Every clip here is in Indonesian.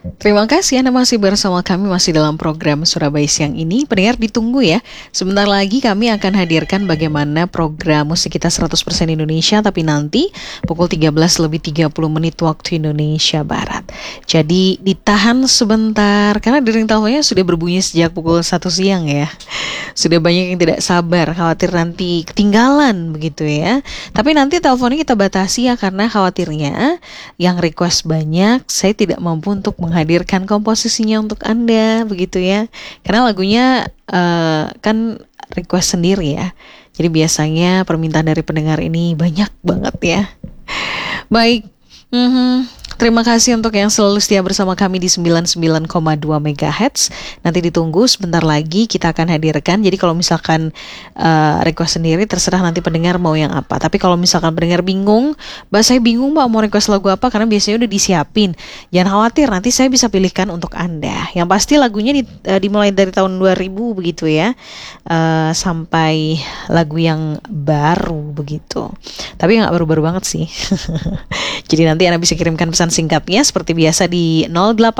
Terima kasih Anda masih bersama kami, masih dalam program Surabaya Siang ini. Pendengar ditunggu ya. Sebentar lagi kami akan hadirkan bagaimana program musik kita 100% Indonesia, tapi nanti pukul 13:30 waktu Indonesia Barat. Jadi ditahan sebentar karena dering teleponnya sudah berbunyi sejak pukul 1 siang ya. Sudah banyak yang tidak sabar, khawatir nanti ketinggalan begitu ya. Tapi nanti teleponnya kita batasi ya, karena khawatirnya yang request banyak, saya tidak mampu untuk menghadirkan komposisinya untuk Anda begitu ya. Karena lagunya kan request sendiri ya. Jadi biasanya permintaan dari pendengar ini banyak banget ya. Baik. Terima kasih untuk yang selalu setia bersama kami di 99,2 MHz. Nanti ditunggu sebentar lagi kita akan hadirkan. Jadi kalau misalkan request sendiri, terserah nanti pendengar mau yang apa. Tapi kalau misalkan pendengar bingung, Mbak saya bingung Mbak mau request lagu apa, karena biasanya udah disiapin. Jangan khawatir, nanti saya bisa pilihkan untuk Anda. Yang pasti lagunya dimulai dari tahun 2000 begitu ya, sampai lagu yang baru begitu. Tapi nggak baru-baru banget sih. Jadi nanti Anda bisa kirimkan pesan singkatnya seperti biasa di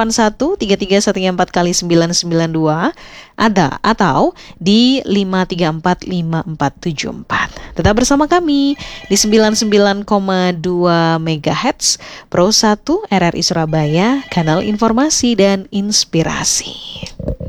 081-331-4x992 atau di 5345474. Tetap bersama kami di 99,2 MHz Pro 1 RRI Surabaya, kanal informasi dan inspirasi.